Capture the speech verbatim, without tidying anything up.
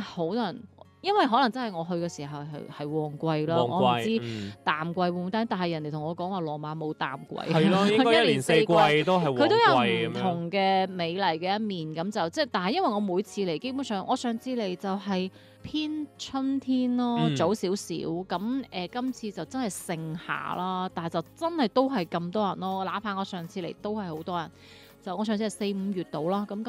好多人。因為可能真係我去嘅時候係係旺季啦， 旺季我唔知嗯淡季會唔會低，但係人哋同我講話羅馬冇淡季， 係咯，應該一年四季都係旺佢都有唔季咁樣。 同嘅美麗嘅一面，咁就即係，但係因為我每次嚟，基本上我上次嚟就係偏春天咯， 嗯早少少，咁誒、呃、今次就真係盛夏啦，但係就真係都係咁多人咯，哪怕我上次嚟都係好多人，就我上次係四五月到啦，咁今